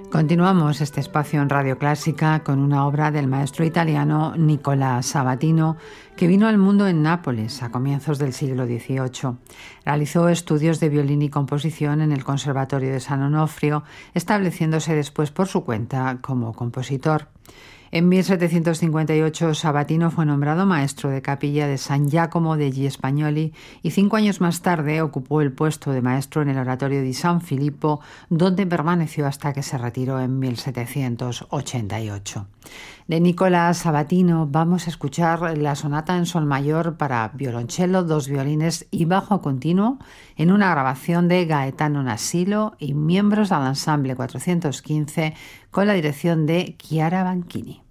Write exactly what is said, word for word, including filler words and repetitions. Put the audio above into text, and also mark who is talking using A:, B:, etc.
A: Continuamos este espacio en Radio Clásica con una obra del maestro italiano Nicola Sabatino, que vino al mundo en Nápoles a comienzos del siglo dieciocho. Realizó estudios de violín y composición en el Conservatorio de San Onofrio, estableciéndose después por su cuenta como compositor. En mil setecientos cincuenta y ocho, Sabatino fue nombrado maestro de capilla de San Giacomo degli Spagnoli y cinco años más tarde ocupó el puesto de maestro en el oratorio di San Filippo, donde permaneció hasta que se retiró en mil setecientos ochenta y ocho. De Nicola Sabatino vamos a escuchar la sonata en sol mayor para violonchelo, dos violines y bajo continuo en una grabación de Gaetano Nasilo y miembros del ensamble cuatrocientos quince con la dirección de Chiara Banchini.